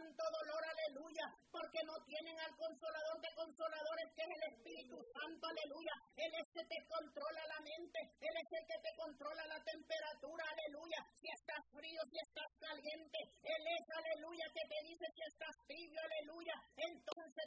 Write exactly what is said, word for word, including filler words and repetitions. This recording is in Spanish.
tanto dolor, aleluya, porque no tienen al consolador de consoladores, que es el Espíritu Santo, aleluya. Él es el que te controla la mente, Él es el que te controla la temperatura, aleluya. Si estás frío, si estás caliente, Él es, aleluya, que te dice si estás tibio, aleluya. Entonces